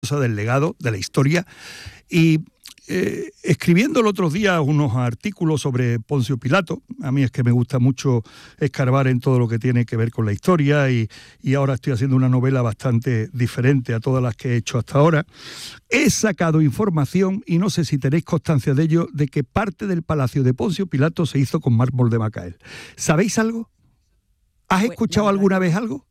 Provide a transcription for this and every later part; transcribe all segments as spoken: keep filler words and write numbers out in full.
del legado, de la historia. Y eh, escribiendo el otro día unos artículos sobre Poncio Pilato, a mí es que me gusta mucho escarbar en todo lo que tiene que ver con la historia, y, y ahora estoy haciendo una novela bastante diferente a todas las que he hecho hasta ahora. He sacado información, y no sé si tenéis constancia de ello, de que parte del palacio de Poncio Pilato se hizo con mármol de Macael. ¿Sabéis algo? ¿Has escuchado alguna vez algo?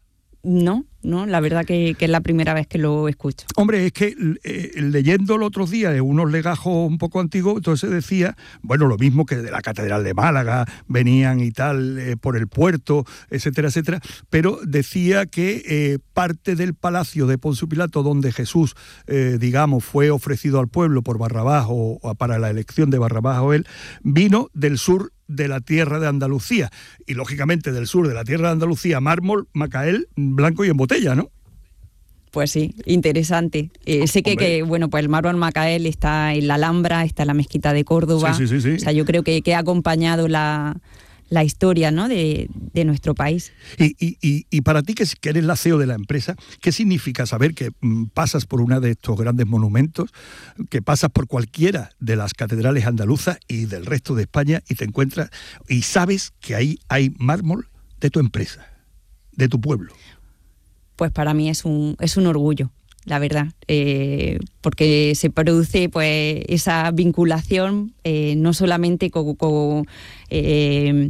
No, no, la verdad que, que es la primera vez que lo escucho. Hombre, es que eh, leyendo el otro día en unos legajos un poco antiguos, entonces decía, bueno, lo mismo que de la Catedral de Málaga, venían y tal, eh, por el puerto, etcétera, etcétera, pero decía que eh, parte del palacio de Poncio Pilato, donde Jesús, eh, digamos, fue ofrecido al pueblo por Barrabás, o, o para la elección de Barrabás o él, vino del sur de la tierra de Andalucía, y lógicamente del sur de la tierra de Andalucía, mármol, Macael, blanco y en botella, ¿no? Pues sí, interesante. Eh, sé que, que, bueno, pues el mármol Macael está en la Alhambra, está en la Mezquita de Córdoba. Sí, sí, sí, sí. O sea, yo creo que, que ha acompañado la, la historia, ¿no?, de, de nuestro país. Y, y, y, y para ti, que eres la C E O de la empresa, ¿qué significa saber que mm, pasas por uno de estos grandes monumentos, que pasas por cualquiera de las catedrales andaluzas y del resto de España, y te encuentras y sabes que ahí hay mármol de tu empresa, de tu pueblo? Pues para mí es un, es un orgullo, la verdad, eh, porque se produce pues esa vinculación eh, no solamente con, con, eh,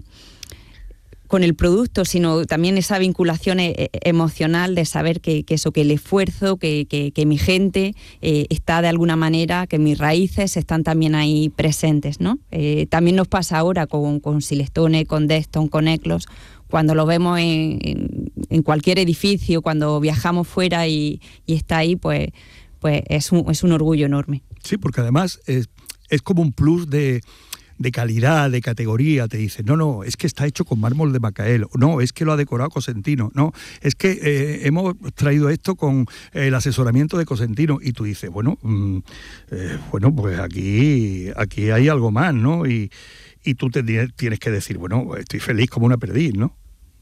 con el producto, sino también esa vinculación eh, emocional de saber que, que eso, que el esfuerzo, que, que, que mi gente eh, está de alguna manera, que mis raíces están también ahí presentes, ¿no? Eh, también nos pasa ahora con, con Silestone, con Deston, con Eclos, cuando lo vemos en, en, en cualquier edificio, cuando viajamos fuera y, y está ahí, pues, pues es, un, es un orgullo enorme. Sí, porque además es, es como un plus de, de calidad, de categoría. Te dicen, no, no, es que está hecho con mármol de Macael, no, es que lo ha decorado Cosentino, no, es que eh, hemos traído esto con el asesoramiento de Cosentino, y tú dices, bueno, mmm, eh, bueno, pues aquí, aquí hay algo más, ¿no? Y, y tú te tienes que decir, bueno, estoy feliz como una perdiz, ¿no?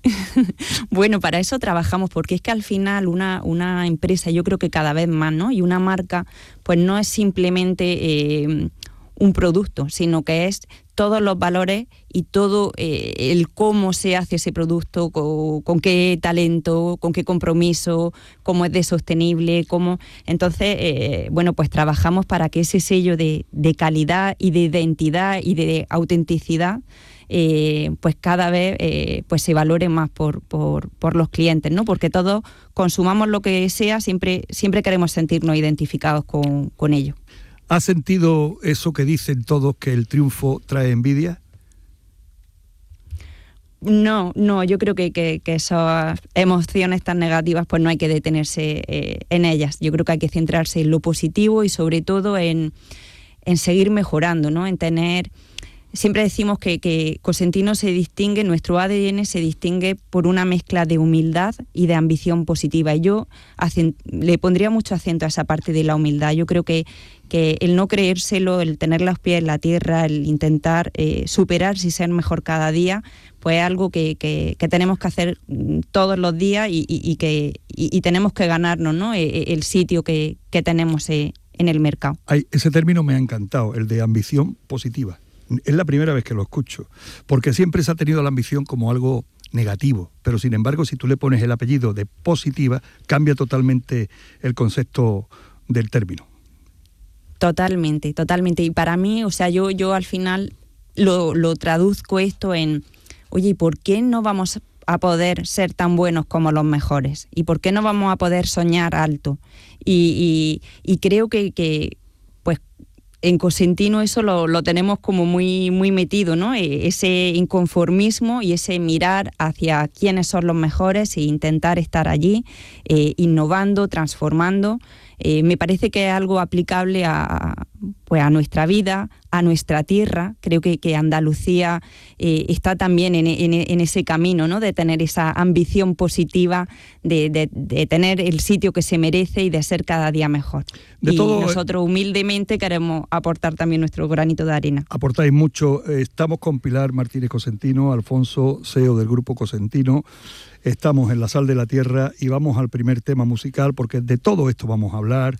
Bueno, para eso trabajamos, porque es que al final una, una empresa, yo creo que cada vez más, ¿no?, y una marca, pues no es simplemente eh, un producto, sino que es todos los valores y todo eh, el cómo se hace ese producto, con, con qué talento, con qué compromiso, cómo es de sostenible, cómo... Entonces, eh, bueno, pues trabajamos para que ese sello de, de calidad y de identidad y de autenticidad Eh, pues cada vez eh, pues se valore más por, por, por los clientes, ¿no? Porque todos consumamos lo que sea, siempre, siempre queremos sentirnos identificados con, con ello. ¿Has sentido eso que dicen todos, que el triunfo trae envidia? No, no, yo creo que, que, que esas emociones tan negativas pues no hay que detenerse eh, en ellas. Yo creo que hay que centrarse en lo positivo y sobre todo en, en seguir mejorando, ¿no? En tener... Siempre decimos que, que Cosentino se distingue, nuestro A D N se distingue por una mezcla de humildad y de ambición positiva. Y yo acent, le pondría mucho acento a esa parte de la humildad. Yo creo que, que el no creérselo, el tener los pies en la tierra, el intentar eh, superarse y ser mejor cada día, pues es algo que, que, que tenemos que hacer todos los días y, y, y que y, y tenemos que ganarnos, ¿no?, el, el sitio que, que tenemos en el mercado. Ay, ese término me ha encantado, el de ambición positiva. Es la primera vez que lo escucho, porque siempre se ha tenido la ambición como algo negativo, pero sin embargo, si tú le pones el apellido de positiva, cambia totalmente el concepto del término. Totalmente, totalmente. Y para mí, o sea, yo, yo al final lo, lo traduzco esto en, oye, ¿y por qué no vamos a poder ser tan buenos como los mejores? ¿Y por qué no vamos a poder soñar alto? Y, y, y creo que... que en Cosentino eso lo, lo tenemos como muy, muy metido, ¿no? Ese inconformismo y ese mirar hacia quiénes son los mejores e intentar estar allí, eh, innovando, transformando. Eh, me parece que es algo aplicable a, pues a nuestra vida, a nuestra tierra. Creo que, que Andalucía eh, está también en, en, en ese camino, ¿no? De tener esa ambición positiva, de, de, de tener el sitio que se merece y de ser cada día mejor. De y todo, nosotros humildemente queremos aportar también nuestro granito de arena. Aportáis mucho. Estamos con Pilar Martínez Cosentino, Alfonso, C E O del Grupo Cosentino. Estamos en la Sal de la Tierra y vamos al primer tema musical, porque de todo esto vamos a hablar,